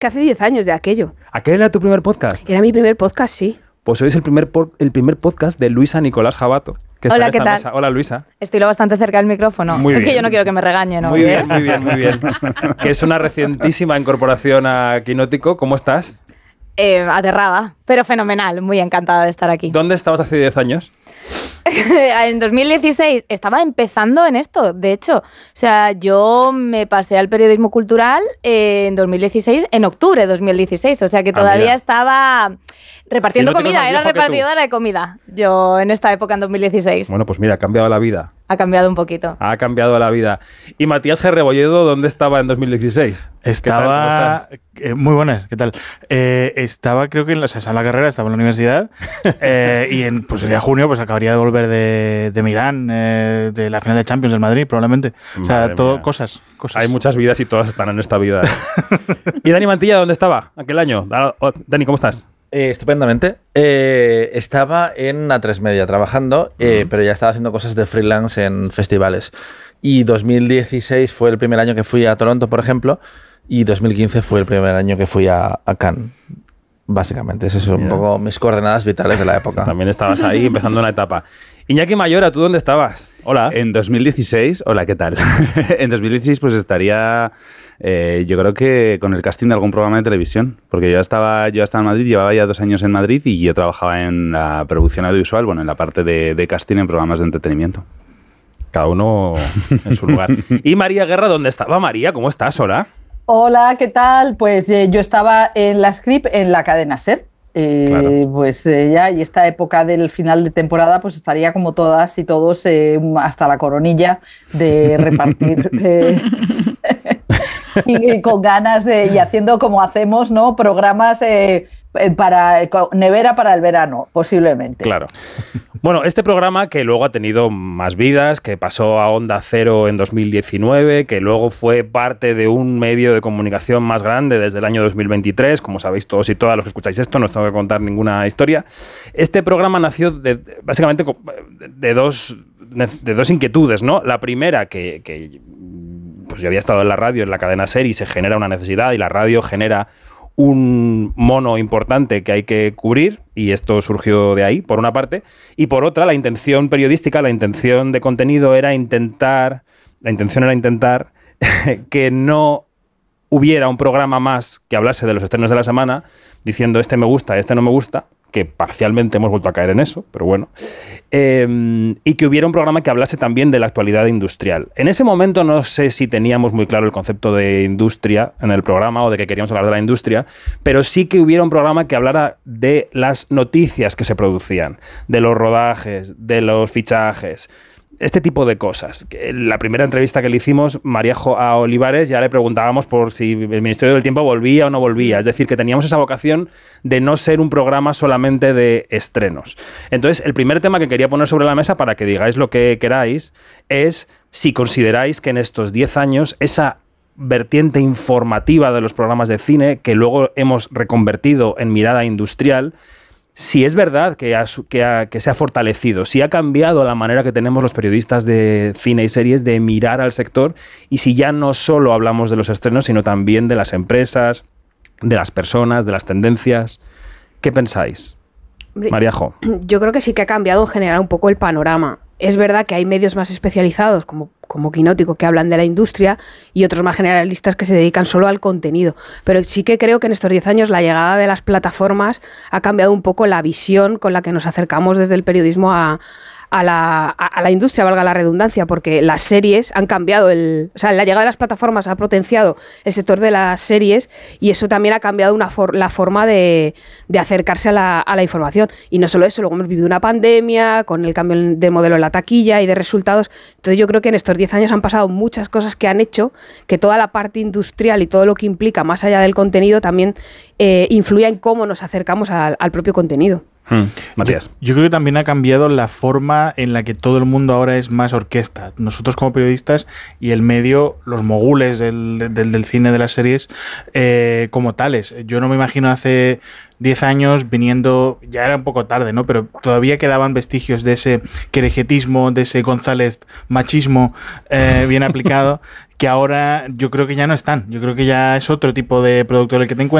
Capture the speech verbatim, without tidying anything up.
que hace diez años de aquello. ¿Aquel era tu primer podcast? Era mi primer podcast, sí. Pues hoy es el primer, por, el primer podcast de Luisa Nicolás Jabato. Que está Hola, en ¿qué esta tal? Mesa. Hola, Luisa. Estoy lo bastante cerca del micrófono. Muy es bien. que yo no quiero que me regañen, ¿no? Muy ¿Eh? bien, muy bien, muy bien. Que es una recientísima incorporación a Quinótico. ¿Cómo estás? Eh, aterrada, pero fenomenal. Muy encantada de estar aquí. ¿Dónde estabas hace diez años? En dos mil dieciséis estaba empezando en esto, de hecho. O sea, yo me pasé al periodismo cultural eh, en dos mil dieciséis, en octubre de dos mil dieciséis. O sea que todavía ah, estaba repartiendo Quinótico comida, es más era viejo que tú. repartidora de comida. Yo en esta época, en dos mil dieciséis. Bueno, pues mira, ha cambiado la vida. Ha cambiado un poquito. Ha cambiado la vida. ¿Y Matías G. Rebolledo dónde estaba en dos mil dieciséis? Estaba... Eh, muy buenas, ¿qué tal? Eh, estaba, creo que en la, o sea, en la carrera, estaba en la universidad eh, y en, pues sería junio, pues acabaría de volver de, de Milán, eh, de la final de Champions del Madrid, probablemente. O sea, Madre todo mía. cosas, cosas. Hay muchas vidas y todas están en esta vida. ¿eh? ¿Y Dani Mantilla dónde estaba aquel año? Dani, ¿cómo estás? Eh, estupendamente. Eh, estaba en A tres Media trabajando, eh, uh-huh. pero ya estaba haciendo cosas de freelance en festivales. Y dos mil dieciséis fue el primer año que fui a Toronto, por ejemplo, y dos mil quince fue el primer año que fui a, a Cannes. Básicamente, esas son yeah. un poco mis coordenadas vitales de la época. También estabas ahí empezando una etapa. Iñaki Mayora, ¿tú dónde estabas? Hola. En dos mil dieciséis, hola, ¿qué tal? En dos mil dieciséis pues estaría, eh, yo creo que con el casting de algún programa de televisión, porque yo estaba, yo estaba en Madrid, llevaba ya dos años en Madrid y yo trabajaba en la producción audiovisual, bueno, en la parte de, de casting en programas de entretenimiento. Cada uno en su lugar. ¿Y María Guerra dónde estaba? María, ¿cómo estás? Hola. Hola, ¿qué tal? Pues eh, yo estaba en la Script en la cadena SER. Eh, claro. Pues eh, ya, y esta época del final de temporada, pues estaría como todas y todos eh, hasta la coronilla de repartir eh, y, y con ganas de, y haciendo como hacemos, ¿no? Programas eh, para nevera para el verano, posiblemente. Claro. Bueno, este programa que luego ha tenido más vidas, que pasó a Onda Cero en dos mil diecinueve, que luego fue parte de un medio de comunicación más grande desde el año dos mil veintitrés, como sabéis todos y todas los que escucháis esto, no os tengo que contar ninguna historia. Este programa nació de, básicamente de dos, de dos inquietudes, ¿no? La primera, que, que pues yo había estado en la radio, en la cadena SER, y se genera una necesidad, y la radio genera un mono importante que hay que cubrir, y esto surgió de ahí, por una parte, y por otra, la intención periodística, la intención de contenido era intentar, la intención era intentar que no hubiera un programa más que hablase de los estrenos de la semana, diciendo este me gusta, este no me gusta, que parcialmente hemos vuelto a caer en eso, pero bueno, eh, y que hubiera un programa que hablase también de la actualidad industrial. En ese momento no sé si teníamos muy claro el concepto de industria en el programa o de que queríamos hablar de la industria, pero sí que hubiera un programa que hablara de las noticias que se producían, de los rodajes, de los fichajes, este tipo de cosas. La primera entrevista que le hicimos, María a Olivares, ya le preguntábamos por si el Ministerio del Tiempo volvía o no volvía. Es decir, que teníamos esa vocación de no ser un programa solamente de estrenos. Entonces, el primer tema que quería poner sobre la mesa, para que digáis lo que queráis, es si consideráis que en estos diez años esa vertiente informativa de los programas de cine, que luego hemos reconvertido en mirada industrial, si es verdad que, ha, que, ha, que se ha fortalecido, si ha cambiado la manera que tenemos los periodistas de cine y series de mirar al sector, y si ya no solo hablamos de los estrenos, sino también de las empresas, de las personas, de las tendencias. ¿Qué pensáis? Maríajo. Yo creo que sí que ha cambiado en general un poco el panorama. Es verdad que hay medios más especializados, como, como Quinótico, que hablan de la industria, y otros más generalistas que se dedican solo al contenido. Pero sí que creo que en estos diez años la llegada de las plataformas ha cambiado un poco la visión con la que nos acercamos desde el periodismo a, a, la, a, a la industria, valga la redundancia, porque las series han cambiado, el, o sea, la llegada de las plataformas ha potenciado el sector de las series, y eso también ha cambiado una for, la forma de, de acercarse a la, a la información. Y no solo eso, luego hemos vivido una pandemia con el cambio de modelo en la taquilla y de resultados. Entonces yo creo que en estos diez años han pasado muchas cosas que han hecho que toda la parte industrial y todo lo que implica más allá del contenido también eh, influya en cómo nos acercamos al, al propio contenido. Hmm. Matías. Yo, yo creo que también ha cambiado la forma en la que todo el mundo ahora es más orquesta. Nosotros como periodistas y el medio, los mogules del, del, del cine, de las series, eh, como tales. Yo no me imagino hace diez años viniendo, ya era un poco tarde, ¿no? Pero todavía quedaban vestigios de ese querejetismo, de ese González machismo eh, bien aplicado, que ahora yo creo que ya no están. Yo creo que ya es otro tipo de productor el que te encuentras.